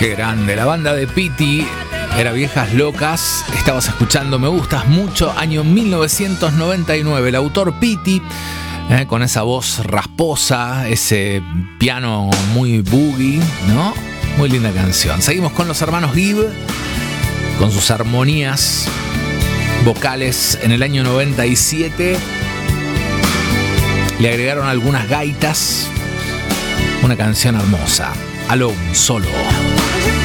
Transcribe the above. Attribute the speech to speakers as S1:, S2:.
S1: Qué grande, la banda de Piti era Viejas Locas. Estabas escuchando Me Gustas Mucho, año 1999. El autor Piti, con esa voz rasposa, ese piano muy boogie, ¿no? Muy linda canción. Seguimos con los hermanos Gibb, con sus armonías vocales en el año 97. Le agregaron algunas gaitas. Una canción hermosa. Alone, solo.